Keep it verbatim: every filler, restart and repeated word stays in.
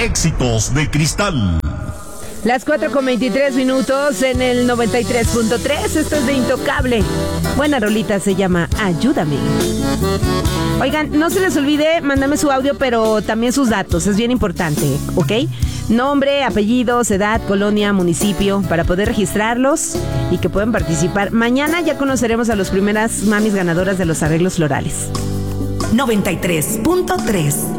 Éxitos de Cristal. Las cuatro con veintitrés minutos en el noventa y tres punto tres. Esto es de Intocable. Buena rolita, se llama Ayúdame. Oigan, no se les olvide, mándame su audio, pero también sus datos. Es bien importante, ¿ok? Nombre, apellidos, edad, colonia, municipio, para poder registrarlos y que puedan participar. Mañana ya conoceremos a las primeras mamis ganadoras de los arreglos florales. noventa y tres punto tres